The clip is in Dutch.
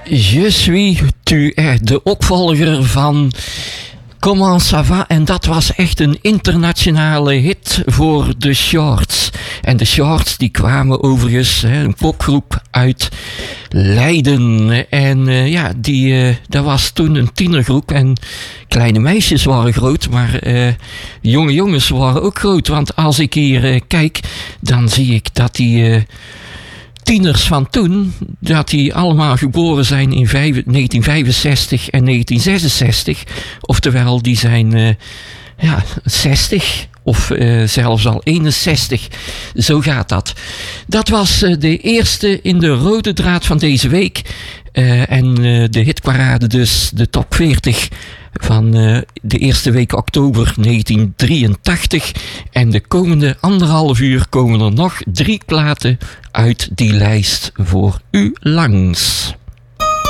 Je suis tu es, de opvolger van Comment ça va? En dat was echt een internationale hit voor de Shorts. En de Shorts die kwamen overigens, een popgroep uit Leiden. En dat was toen een tienergroep. En kleine meisjes waren groot, maar jonge jongens waren ook groot. Want als ik hier kijk, dan zie ik dat die tieners van toen, dat die allemaal geboren zijn in 1965 en 1966. Oftewel, die zijn 60 of zelfs al 61. Zo gaat dat. Dat was de eerste in de rode draad van deze week. En de hitparade dus, de top 40 van de eerste week oktober 1983. En de komende 1,5 uur komen er nog 3 platen uit die lijst voor u langs.